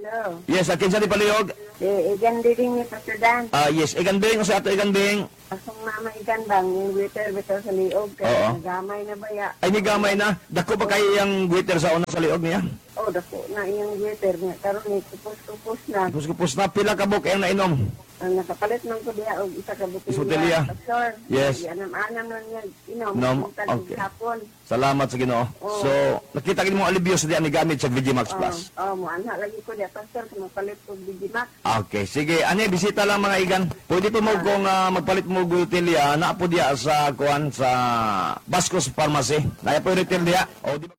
Hello. Yes, akin sa di palihog. Igan din ni Pastor Dan. Yes, ikan bing, o sa ato ikan bing. Asong mama igan bang, yung waiter bitaw sa liog. Oo. Kaya nagamay na ba ya? Ay, ni gamay na. Dako ba kayo yung waiter sa una sa liog niya? Oh, dako na yung waiter niya. Karoon ni kupos-kupos na. Kupos na, pila ka buk yung nainom. Ang nakapalit man ko diya, og isa ka Botelya. Pastor. Yes. Anam-anam lang niya, Nom, okay. hapon. Salamat sa Ginoo. Oo. So, nakita kin mo alibyo sa diyan ni gamit sa Vigimax Plus. Muanha lagi ko diya, Pastor, kung mapalit ko Digimax. Okay, sige. Ano, bisita lang mga igan. Pwede po mo kung magpalit mo gutilya, na po diya sa kuan sa Bascos Pharmacy. Naya po yung retail diya. O, di ba?